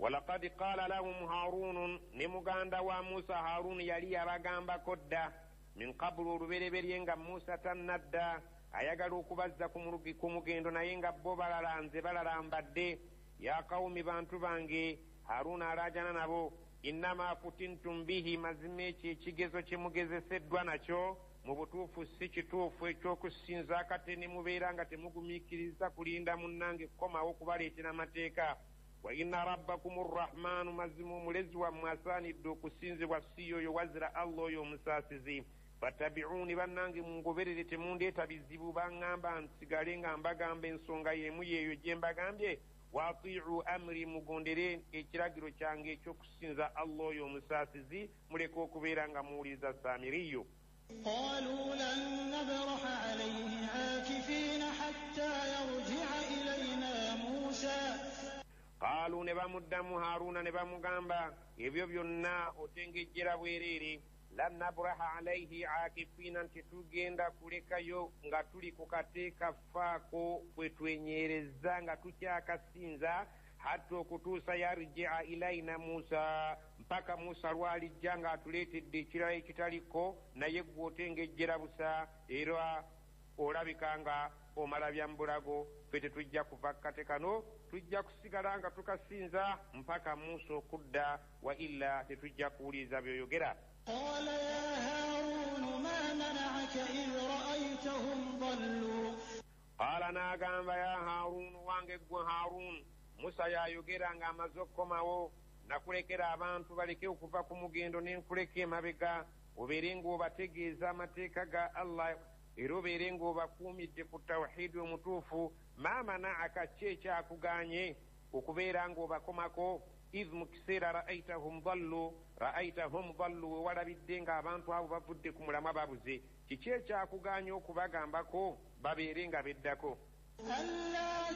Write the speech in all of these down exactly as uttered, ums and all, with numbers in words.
walaqad qala lahum harunun ne muganda wa musa harun yali yabagambako dda min qablu olubereberye nga musa tannadda ayagala okubazza ku mugendo naye nga bo balalanze balalambadde ya qawmi bantu bange haruna alajana nabo innama futintum bihi mazima ekyo ekigezo kyemugezeseddwa nakyo mu butuufu si kituufu ekyokusinza kate ne mubeera nga temugumiikiriza kulinda munnange kukomawo okubaleetera amateeka wa inna rabbakum rrahmanu mazima omulezi wammwe asaanidde okusinzibwa si oyo wazira allah oyo omusaasizi fattabi'uuni bannange mungoberere temundeeta bizibu baŋŋamba nsigale nga mbagamba ensonga y'emu yeeyo gye mbagambye waatii'u amri mugondere ekiragiro kyange ekyokusinza allah oyo omusaasizi muleke okubeera nga muwuliriza saamiriyo. قالوا لن نبرح عليه عاكفين حتى يرجع إلينا موسى قالوا ne bamuddamu Haruna ne bamugamba ebyo byonna otengejjera bwereere lan nabraha alayhi aakifina nti tugenda kulekayo nga tuli ku kateeka faako kwe twenyereza nga tukyakasinza hatta okutuusa yarjia ilaina musa mpaka musa lwalijja nga atuleetedde ekirala ekitaliko naye gwe otengejjera busa era olabika nga omala byambulago ffe tetujja kuva kate kano tujja kusigala nga tukasinza mpaka musa okudda wa illa tetujja kuwuliriza byoyogera. قال يا هارون ما منعك إذ رأيتهم ضلوا قال ناغamba ya harun wange gwe harun musa yayogera nga amaze okukomawo nakulekera abantu baleke okuva ku mugendo nenkuleka emabega obeere ng'obategeeza amateeka ga allah era obeere ng'obakuumidde ku tawhidi omutuufu ma manaaka ki ekyakuganye okubeera ng'obakomako idh mu kiseera ra'aytahum dallu ra'aytahum dallu we walabidde ng'abantu abo bavudde ku mulamwa babuze kiki ekyakuganya okubagambako babeere nga beddako. ألا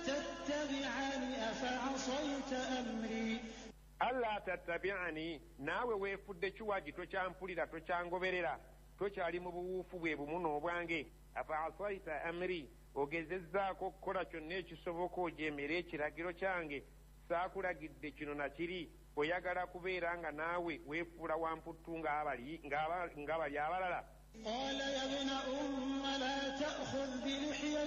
تتبعني أفعصيت أمري alla tattabi'ani naawe weefudde kiwagi tokyampulira tokyangoberera tokyali mu buwuufu bwe bumu n'obwange afa asaita amri ogezezzaako okukola kyonna ekisoboka ojeemera ekiragiro kyange saakulagidde kino nakiri oyagala kubeera nga naawe weefuula wamputtu ng'abali abalala. قال يا ابن أم لا تأخذ بلحيتي